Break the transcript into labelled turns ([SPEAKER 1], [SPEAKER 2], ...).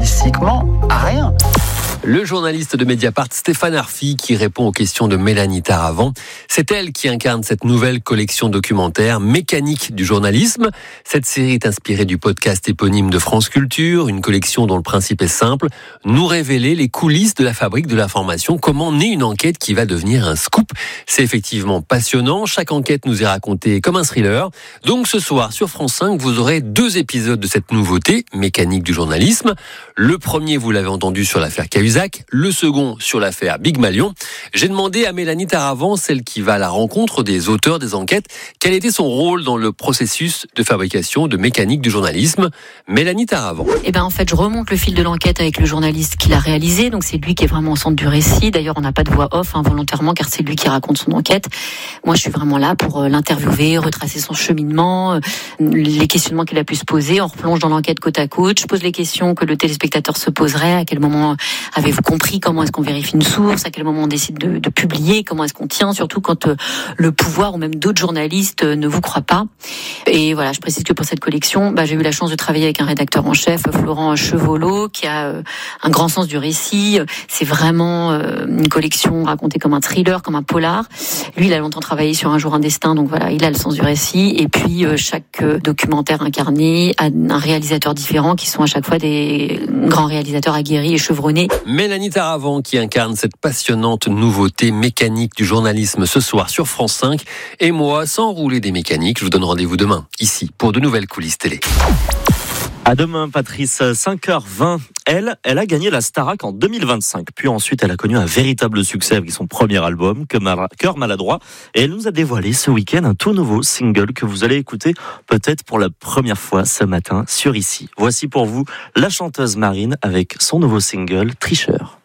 [SPEAKER 1] journalistiquement à rien.
[SPEAKER 2] Le journaliste de Mediapart, Stéphane Arfi, qui répond aux questions de Mélanie Taravant. C'est elle qui incarne cette nouvelle collection documentaire Mécanique du journalisme. Cette série est inspirée du podcast éponyme de France Culture, une collection dont le principe est simple, nous révéler les coulisses de la fabrique de l'information, comment naît une enquête qui va devenir un scoop. C'est effectivement passionnant, chaque enquête nous est racontée comme un thriller. Donc ce soir sur France 5, vous aurez 2 épisodes de cette nouveauté, Mécanique du journalisme. Le premier, vous l'avez entendu, sur l'affaire Cahuzac. Le second sur l'affaire Big Malion. J'ai demandé à Mélanie Taravant, celle qui va à la rencontre des auteurs des enquêtes, quel était son rôle dans le processus de fabrication de Mécanique du journalisme. Mélanie Taravant.
[SPEAKER 3] En fait, je remonte le fil de l'enquête avec le journaliste qui l'a réalisé. Donc c'est lui qui est vraiment au centre du récit. D'ailleurs, on n'a pas de voix off volontairement, car c'est lui qui raconte son enquête. Moi, je suis vraiment là pour l'interviewer, retracer son cheminement, les questionnements qu'il a pu se poser. On replonge dans l'enquête côte à côte. Je pose les questions que le téléspectateur se poserait. À quel moment avez-vous compris? Comment est-ce qu'on vérifie une source? À quel moment on décide de publier? Comment est-ce qu'on tient? Surtout quand le pouvoir ou même d'autres journalistes ne vous croient pas. Et voilà, je précise que pour cette collection, j'ai eu la chance de travailler avec un rédacteur en chef, Florent Chevolot, qui a un grand sens du récit. C'est vraiment une collection racontée comme un thriller, comme un polar. Lui, il a longtemps travaillé sur Un jour un destin, donc voilà, il a le sens du récit. Et puis chaque documentaire incarné a un réalisateur différent, qui sont à chaque fois des grands réalisateurs aguerris et chevronnés.
[SPEAKER 2] Mélanie Taravant qui incarne cette passionnante nouveauté Mécanique du journalisme ce soir sur France 5. Et moi, sans rouler des mécaniques, je vous donne rendez-vous demain, ici, pour de nouvelles coulisses télé.
[SPEAKER 4] À demain, Patrice, 5h20. Elle a gagné la Starac en 2025. Puis ensuite, elle a connu un véritable succès avec son premier album, Cœur maladroit. Et elle nous a dévoilé ce week-end un tout nouveau single que vous allez écouter peut-être pour la première fois ce matin sur Ici. Voici pour vous la chanteuse Marine avec son nouveau single, Tricheur.